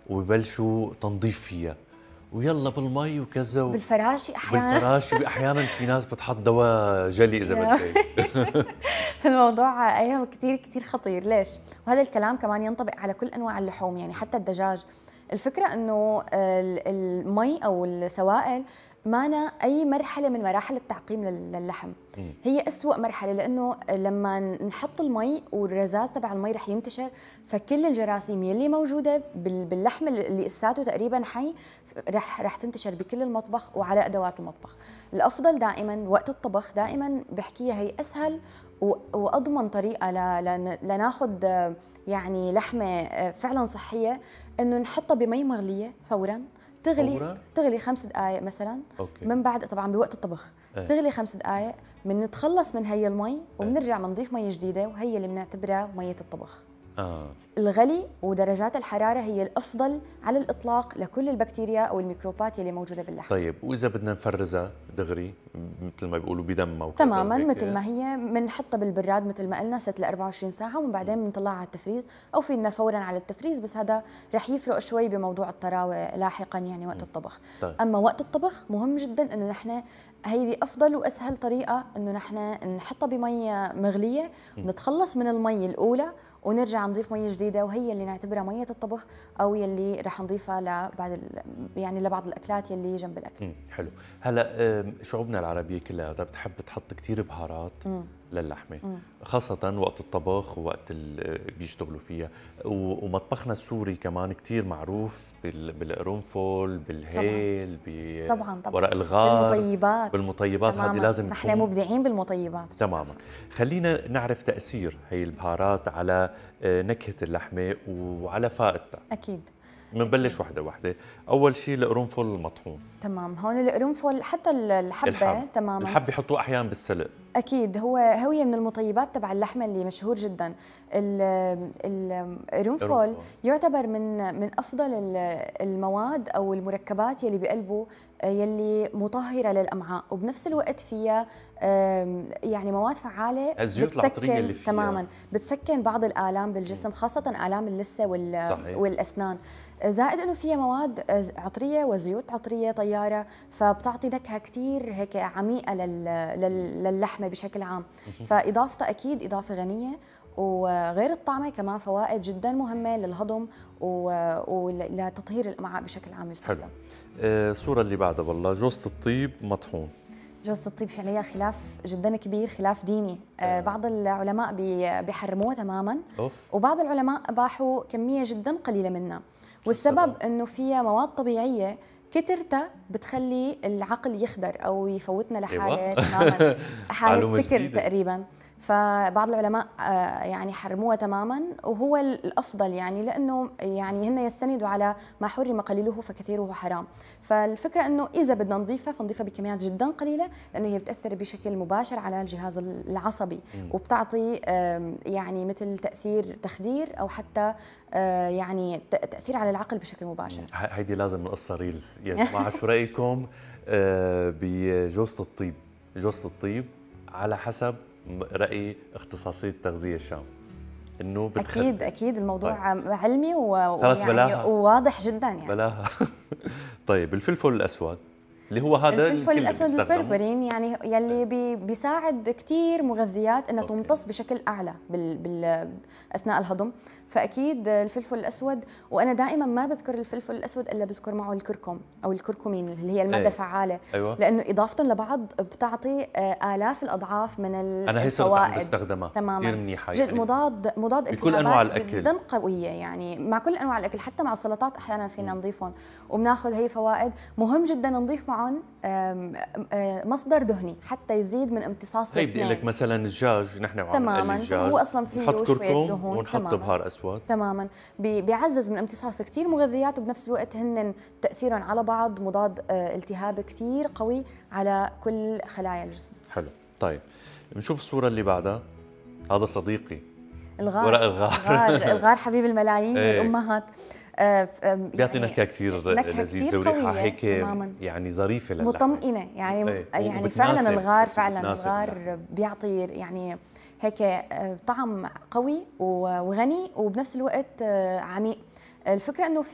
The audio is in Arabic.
ويبلشوا تنظيف فيها، ويلا بالمي وكذا بالفراشي احيانا. بالفراشي احيانا في ناس بتحط دواء جلي اذا بدك. الموضوع ايام كثير كثير خطير. ليش؟ وهذا الكلام كمان ينطبق على كل انواع اللحوم، يعني حتى الدجاج. الفكره انه المي او السوائل مانا اي مرحله من مراحل التعقيم للحم. هي أسوأ مرحله، لانه لما نحط المي والرذاذ تبع المي رح ينتشر، فكل الجراثيم يلي موجوده باللحم اللي اساته تقريبا حي رح تنتشر بكل المطبخ وعلى ادوات المطبخ. الافضل دائما وقت الطبخ، دائما بحكيها هي اسهل واضمن طريقه لناخذ يعني لحمه فعلا صحيه، انه نحطها بمي مغليه فورا، تغلي 5 دقائق مثلا. أوكي. من بعد طبعا بوقت الطبخ تغلي 5 دقائق، بنتخلص من هي المي وبنرجع بنضيف مي جديده، وهي اللي بنعتبرها ميه الطبخ. الغلي ودرجات الحراره هي الافضل على الاطلاق لكل البكتيريا او الميكروبات اللي موجوده باللحم. طيب واذا بدنا نفرزها دغري مثل ما بيقولوا بدمها وكذا؟ تماما مثل ما هي، بنحطها بالبراد مثل ما قلنا 6 ل 24 ساعه، ومن بعدين بنطلعها على التفريز، او فينا فورا على التفريز، بس هذا رح يفرق شوي بموضوع الطراوه لاحقا يعني وقت الطبخ. طيب. اما وقت الطبخ مهم جدا انه نحن هيدي افضل واسهل طريقه، انه نحن نحطها بمي مغليه ونتخلص من المي الاولى ونرجع نضيف مي جديده، وهي اللي نعتبرها ميه الطبخ، او يلي رح نضيفها لبعض يعني لبعض الاكلات يلي جنب الاكل. حلو. هلا شعوبنا العربيه كلها بتحب تحط كثير بهارات للحمه، خاصه وقت الطبخ ووقت بيشتغلوا فيها. ومطبخنا السوري كمان كثير معروف بالقرنفل، بالهيل، طبعا بورق الغار، بالمطيبات. هذه لازم نحن مبدعين بالمطيبات تماما. خلينا نعرف تاثير هي البهارات على نكهه اللحمه وعلى فائدتها. اكيد. بنبلش وحده وحده. اول شيء القرنفل المطحون. تمام. هون القرنفل حتى الحبه تماما. الحب يحطوه احيانا بالسلق. اكيد. هي من المطيبات تبع اللحمه اللي مشهور جدا. القرنفل يعتبر من افضل المواد او المركبات يلي بقلبه، يلي مطهره للامعاء، وبنفس الوقت فيها يعني مواد فعاله الزيوت العطريه اللي فيها تماما بتسكن بعض الالام بالجسم، خاصه الام اللثه والاسنان. زائد انه فيها مواد عطريه وزيوت عطريه طياره، فبتعطي نكهه كثير هيك عميقه للحمه بشكل عام. فاضافتها اكيد اضافه غنيه، وغير الطعمه كمان فوائد جدا مهمه للهضم ولتطهير الامعاء بشكل عام يستخدم. حلو. الصوره اللي بعدها والله جوزة الطيب مطحون. جوزة الطيب في عليها خلاف جدا كبير، خلاف ديني. بعض العلماء بيحرموها تماما، وبعض العلماء اباحوا كميه جدا قليله منها، والسبب انه فيها مواد طبيعيه كترتها بتخلي العقل يخدر او يفوتنا لحاله تماما حاله سكر تقريبا. فبعض العلماء يعني حرموها تماما، وهو الافضل يعني، لانه يعني هن يستندوا على ما حرم قليله فكثيره حرام. فالفكره انه اذا بدنا نضيفها فنضيفها بكميات جدا قليله، لانه هي بتاثر بشكل مباشر على الجهاز العصبي، وبتعطي يعني مثل تاثير تخدير او حتى يعني تاثير على العقل بشكل مباشر. هيدي لازم نقصها ريلز يا جماعه. شو رايكم بجوزة الطيب؟ جوزة الطيب على حسب رأي اختصاصية التغذية الشام انه بتخدر. اكيد الموضوع طيب. علمي ويعني وواضح جدا يعني. بلاها. طيب الفلفل الاسود اللي هو هذا الفلفل الاسود البربرين، يعني يلي بيساعد كثير مغذيات انها تمتص بشكل اعلى اثناء الهضم. فاكيد الفلفل الاسود، وانا دائما ما بذكر الفلفل الاسود الا بذكر معه الكركم او الكركمين اللي هي الماده الفعاله. أيوة. لانه اضافتهم لبعض بتعطي الاف الاضعاف من انا هي صرت عم بستخدمها كثير منيحه، يعني مضاد بكل انواع الاكل جدا قويه، يعني مع كل انواع الاكل، حتى مع السلطات احيانا فينا نضيفهم وبناخذ هي فوائد. مهم جدا نضيف معهم مصدر دهني حتى يزيد من امتصاص طيب بدي لك مثلا الدجاج، نحن عم نقلي الدجاج هو اصلا فيه شويه دهون، ونحط بهار اسود تماما بيعزز من امتصاص كثير مغذيات، وبنفس الوقت هن تاثيرهم على بعض مضاد التهاب كثير قوي على كل خلايا الجسم. حلو. طيب بنشوف الصوره اللي بعدها. هذا صديقي الغار. ورق الغار. الغار حبيب الملايين والامهات. بيعطي نكهه كثير لذيذه وريحه هيك يعني ظريفه للحمه، مطمئنه يعني. يعني فعلا الغار الغار بيعطي يعني هيك طعم قوي وغني وبنفس الوقت عميق. الفكره انه